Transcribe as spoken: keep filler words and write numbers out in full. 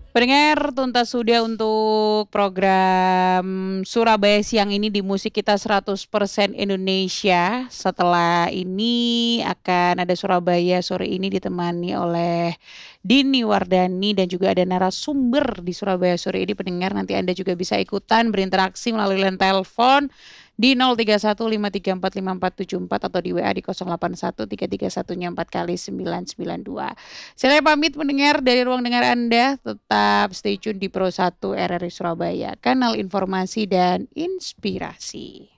Pendengar, tuntas sudah untuk program Surabaya Siang ini di Musik Kita seratus persen Indonesia. Setelah ini akan ada Surabaya sore ini ditemani oleh Dini Wardani dan juga ada narasumber di Surabaya sore ini. Pendengar, nanti Anda juga bisa ikutan berinteraksi melalui line telepon di nol tiga satu lima tiga empat lima empat tujuh empat atau di W A di nol delapan satu tiga tiga satu-nya empat kali sembilan sembilan dua. Saya pamit mendengar dari ruang dengar Anda, tetap stay tune di Pro satu R R I Surabaya, kanal informasi dan inspirasi.